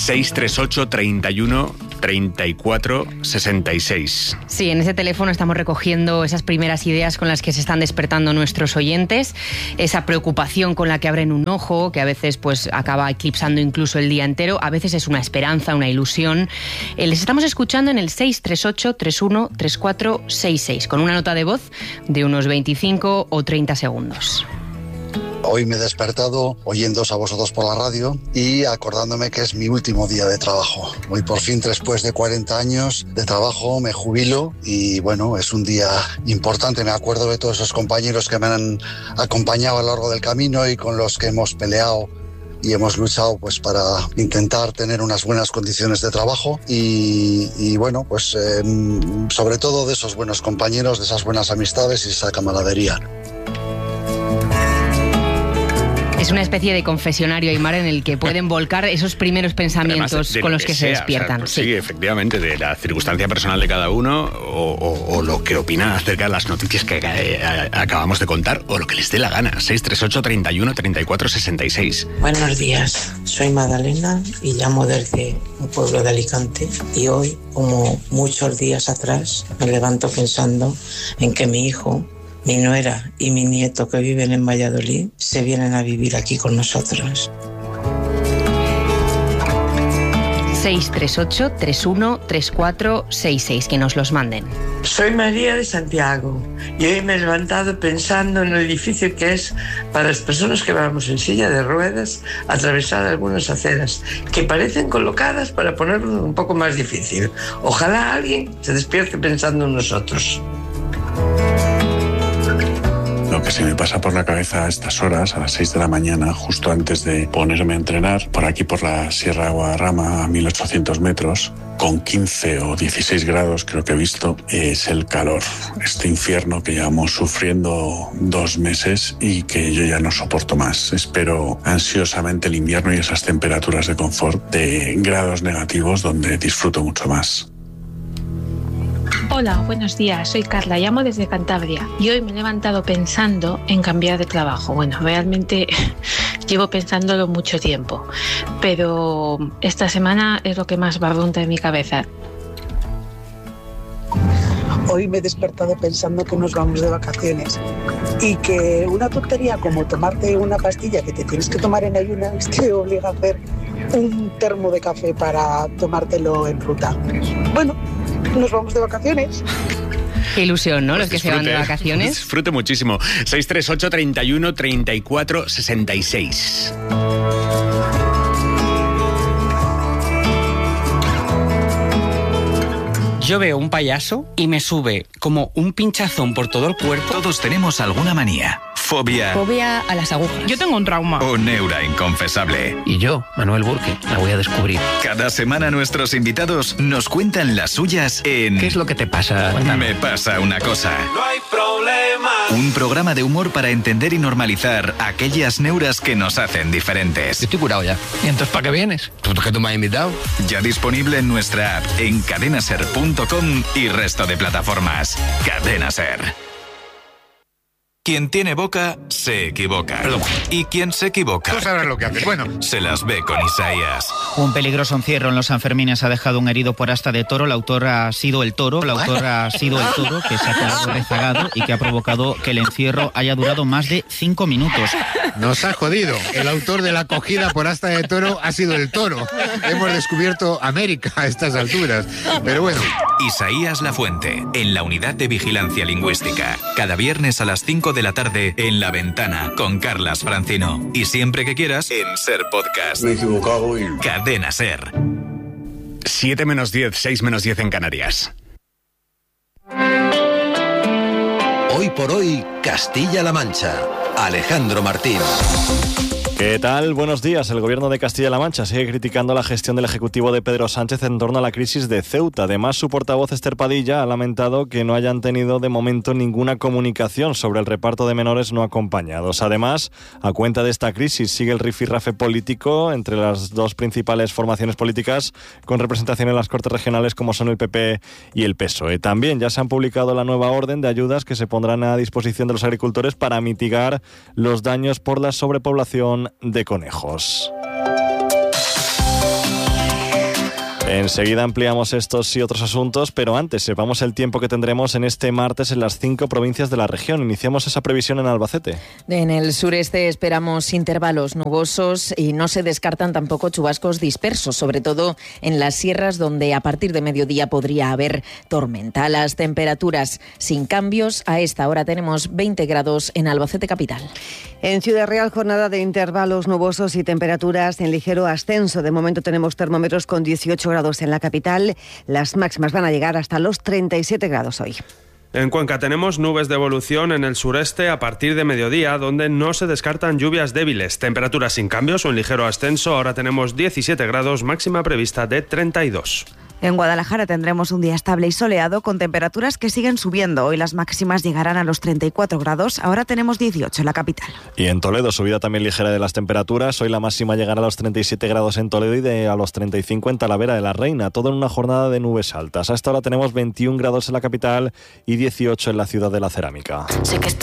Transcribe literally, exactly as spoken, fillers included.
seis tres ocho, treinta y uno, treinta y cuatro, sesenta y seis. Sí, en ese teléfono estamos recogiendo esas primeras ideas con las que se están despertando nuestros oyentes, esa preocupación con la que abren un ojo, que a veces pues acaba eclipsando incluso el día entero, a veces es una esperanza, una ilusión. Eh, les estamos escuchando en el seis tres ocho, treinta y uno, treinta y cuatro, sesenta y seis, con una nota de voz de unos veinticinco o treinta segundos. Hoy me he despertado oyéndoos a vosotros por la radio y acordándome que es mi último día de trabajo. Hoy por fin, después de cuarenta años de trabajo, me jubilo y bueno, es un día importante. Me acuerdo de todos esos compañeros que me han acompañado a lo largo del camino y con los que hemos peleado y hemos luchado pues para intentar tener unas buenas condiciones de trabajo y, y bueno, pues eh, sobre todo de esos buenos compañeros, de esas buenas amistades y esa camaradería. Es una especie de confesionario, Aimar, en el que pueden volcar esos primeros pensamientos Además, de, de con los que, que se sea, despiertan. O sea, pues sí. sí, efectivamente, de la circunstancia personal de cada uno o, o, o lo que opinan acerca de las noticias que eh, acabamos de contar o lo que les dé la gana. seis tres ocho, treinta y uno, treinta y cuatro, sesenta y seis. Buenos días, soy Magdalena y llamo desde un pueblo de Alicante y hoy, como muchos días atrás, me levanto pensando en que mi hijo, mi nuera y mi nieto que viven en Valladolid se vienen a vivir aquí con nosotros. seis tres ocho, treinta y uno, treinta y cuatro, sesenta y seis, que nos los manden. Soy María de Santiago y hoy me he levantado pensando en lo difícil que es para las personas que vamos en silla de ruedas atravesar algunas aceras que parecen colocadas para ponerlo un poco más difícil. Ojalá alguien se despierte pensando en nosotros. Lo que se me pasa por la cabeza a estas horas, a las seis de la mañana, justo antes de ponerme a entrenar, por aquí por la Sierra de Guadarrama, a mil ochocientos metros, con quince o dieciséis grados, creo que he visto, es el calor. Este infierno que llevamos sufriendo dos meses y que yo ya no soporto más. Espero ansiosamente el invierno y esas temperaturas de confort de grados negativos donde disfruto mucho más. Hola, buenos días, soy Carla, llamo desde Cantabria y hoy me he levantado pensando en cambiar de trabajo. Bueno, realmente llevo pensándolo mucho tiempo, pero esta semana es lo que más barrunta en mi cabeza. Hoy me he despertado pensando que nos vamos de vacaciones y que una tontería como tomarte una pastilla que te tienes que tomar en ayunas te obliga a hacer un termo de café para tomártelo en ruta. Bueno, nos vamos de vacaciones. Qué ilusión, ¿no? Pues los que disfrute, se van de vacaciones. Disfrute muchísimo. seis tres ocho, treinta y uno, treinta y cuatro, sesenta y seis. Yo veo un payaso y me sube como un pinchazón por todo el cuerpo. Todos tenemos alguna manía. Fobia. Fobia a las agujas. Yo tengo un trauma. O neura inconfesable. Y yo, Manuel Burke, la voy a descubrir. Cada semana nuestros invitados nos cuentan las suyas en... ¿Qué es lo que te pasa? Cuéntame. Me pasa una cosa. No hay problema. Un programa de humor para entender y normalizar aquellas neuras que nos hacen diferentes. Yo estoy curado ya. ¿Y entonces para qué vienes? ¿Por qué tú me has invitado? Ya disponible en nuestra app, en cadena ser punto com y resto de plataformas. Cadena Ser. Quien tiene boca, se equivoca. Perdón. Y quien se equivoca... Tú sabrás lo que haces. Bueno. Se las ve con Isaías. Un peligroso encierro en los Sanfermines ha dejado un herido por asta de toro. El autor ha sido el toro. El autor ha sido el toro que se ha quedado rezagado y que ha provocado que el encierro haya durado más de cinco minutos. Nos ha jodido. El autor de la acogida por asta de toro ha sido el toro. Hemos descubierto América a estas alturas. Pero bueno. Isaías Lafuente, en la Unidad de Vigilancia Lingüística. Cada viernes a las cinco de la tarde en La Ventana con Carlas Francino. Y siempre que quieras en Ser Podcast. Me he equivocado y... Cadena Ser. siete menos diez, seis menos diez en Canarias. Hoy por hoy, Castilla-La Mancha. Alejandro Martín. ¿Qué tal? Buenos días. El gobierno de Castilla-La Mancha sigue criticando la gestión del Ejecutivo de Pedro Sánchez en torno a la crisis de Ceuta. Además, su portavoz Esther Padilla ha lamentado que no hayan tenido de momento ninguna comunicación sobre el reparto de menores no acompañados. Además, a cuenta de esta crisis sigue el rifirrafe político entre las dos principales formaciones políticas con representación en las Cortes Regionales como son el P P y el P S O E. También ya se han publicado la nueva orden de ayudas que se pondrán a disposición de los agricultores para mitigar los daños por la sobrepoblación de conejos. Enseguida ampliamos estos y otros asuntos, pero antes sepamos el tiempo que tendremos en este martes en las cinco provincias de la región. Iniciamos esa previsión en Albacete. En el sureste esperamos intervalos nubosos y no se descartan tampoco chubascos dispersos, sobre todo en las sierras donde a partir de mediodía podría haber tormenta. Las temperaturas sin cambios. A esta hora tenemos veinte grados en Albacete capital. En Ciudad Real, jornada de intervalos nubosos y temperaturas en ligero ascenso. De momento tenemos termómetros con dieciocho grados en la capital. Las máximas van a llegar hasta los treinta y siete grados hoy. En Cuenca tenemos nubes de evolución en el sureste a partir de mediodía, donde no se descartan lluvias débiles. Temperaturas sin cambios o en ligero ascenso. Ahora tenemos diecisiete grados, máxima prevista de treinta y dos. En Guadalajara tendremos un día estable y soleado con temperaturas que siguen subiendo. Hoy las máximas llegarán a los treinta y cuatro grados, ahora tenemos dieciocho en la capital. Y en Toledo, subida también ligera de las temperaturas. Hoy la máxima llegará a los treinta y siete grados en Toledo y de a los treinta y cinco en Talavera de la Reina. Todo en una jornada de nubes altas. Hasta ahora tenemos veintiún grados en la capital y dieciocho en la ciudad de la Cerámica. Sé que estoy